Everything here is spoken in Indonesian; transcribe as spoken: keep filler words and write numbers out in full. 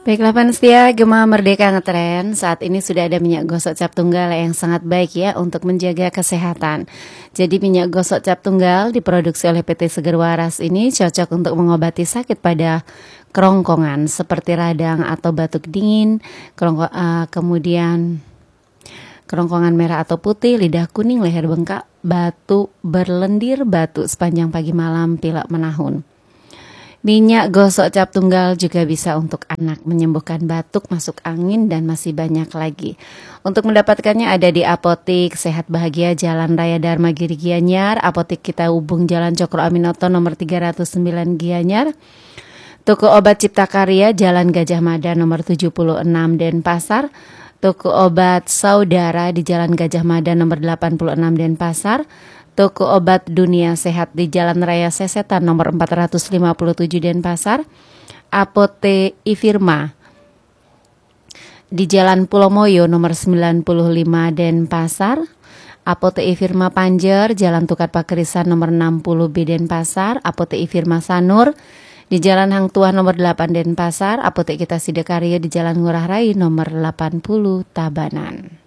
Baiklah Pansetia, Gema Merdeka Ngetren. Saat ini sudah ada minyak gosok cap tunggal yang sangat baik ya untuk menjaga kesehatan. Jadi minyak gosok cap tunggal diproduksi oleh P T Seger Waras ini cocok untuk mengobati sakit pada kerongkongan seperti radang atau batuk dingin, kerongko, uh, kemudian kerongkongan merah atau putih, lidah kuning, leher bengkak, batu berlendir, batu sepanjang pagi malam, pilek menahun. Minyak gosok cap tunggal juga bisa untuk anak, menyembuhkan batuk, masuk angin, dan masih banyak lagi. Untuk mendapatkannya ada di Apotik Sehat Bahagia Jalan Raya Dharma Giri Gianyar, Apotik Kita Hubung Jalan Cokro Aminoto nomor tiga ratus sembilan Gianyar, Toko Obat Cipta Karya Jalan Gajah Mada nomor tujuh puluh enam Denpasar, Toko Obat Saudara di Jalan Gajah Mada nomor delapan puluh enam Denpasar, Toko Obat Dunia Sehat di Jalan Raya Sesetan nomor empat ratus lima puluh tujuh Denpasar, Apote Ifirma di Jalan Pulau Moyo nomor sembilan puluh lima Denpasar, Apote Ifirma Panjer Jalan Tukar Pakerisan nomor enam puluh B Denpasar, Apote Ifirma Sanur di Jalan Hang Tuah nomor delapan Denpasar, Apotek Kita Sidakarya di Jalan Ngurah Rai nomor delapan puluh Tabanan.